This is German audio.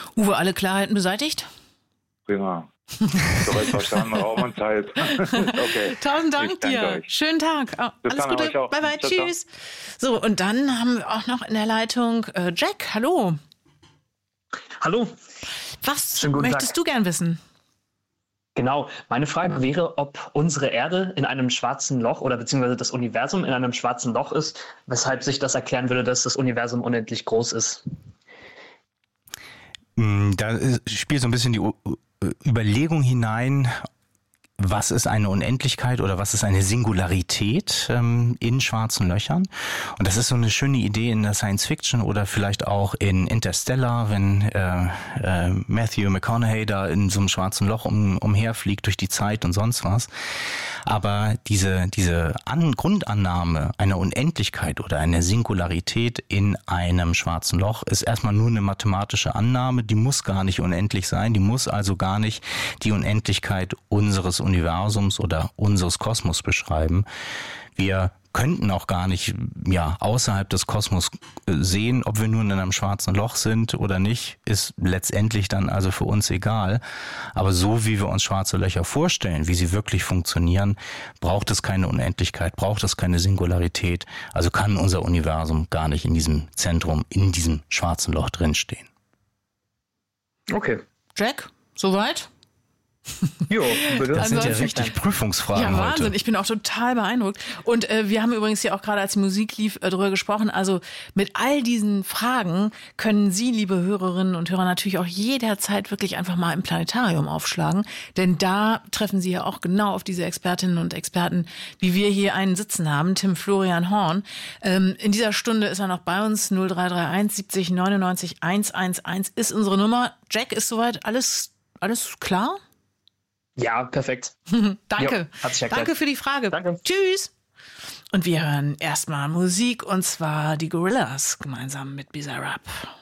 Uwe, alle Klarheiten beseitigt? Prima. Soweit verstanden, Raum und Zeit. Okay. Tausend Dank dir. Euch. Schönen Tag. Alles Gute. Bye bye. Tschüss. So, und dann haben wir auch noch in der Leitung Jack. Hallo. Hallo. Was möchtest du gern wissen? Genau, meine Frage wäre, ob unsere Erde in einem schwarzen Loch oder beziehungsweise das Universum in einem schwarzen Loch ist, weshalb sich das erklären würde, dass das Universum unendlich groß ist. Da spielt so ein bisschen die Überlegung hinein, was ist eine Unendlichkeit oder was ist eine Singularität in schwarzen Löchern? Und das ist so eine schöne Idee in der Science Fiction oder vielleicht auch in Interstellar, wenn Matthew McConaughey da in so einem schwarzen Loch umherfliegt durch die Zeit und sonst was. Aber diese Grundannahme einer Unendlichkeit oder einer Singularität in einem schwarzen Loch ist erstmal nur eine mathematische Annahme, die muss gar nicht unendlich sein, die muss also gar nicht die Unendlichkeit unseres Universums oder unseres Kosmos beschreiben. Wir könnten auch gar nicht außerhalb des Kosmos sehen, ob wir nun in einem schwarzen Loch sind oder nicht, ist letztendlich dann also für uns egal. Aber so wie wir uns schwarze Löcher vorstellen, wie sie wirklich funktionieren, braucht es keine Unendlichkeit, braucht es keine Singularität. Also kann unser Universum gar nicht in diesem Zentrum, in diesem schwarzen Loch drinstehen. Okay. Jack, soweit? Jo, bitte. Das sind ja richtig Prüfungsfragen ja, Wahnsinn. heute. Ich bin auch total beeindruckt. Und wir haben übrigens ja auch gerade, als die Musik lief, darüber gesprochen. Also mit all diesen Fragen können Sie, liebe Hörerinnen und Hörer, natürlich auch jederzeit wirklich einfach mal im Planetarium aufschlagen. Denn da treffen Sie ja auch genau auf diese Expertinnen und Experten, wie wir hier einen sitzen haben, Tim Florian Horn. In dieser Stunde ist er noch bei uns. 0331 70 99 111 ist unsere Nummer. Jack, ist soweit alles klar? Ja, perfekt. Danke. Jo, danke für die Frage. Danke. Tschüss. Und wir hören erstmal Musik, und zwar die Gorillaz gemeinsam mit Bizarrap.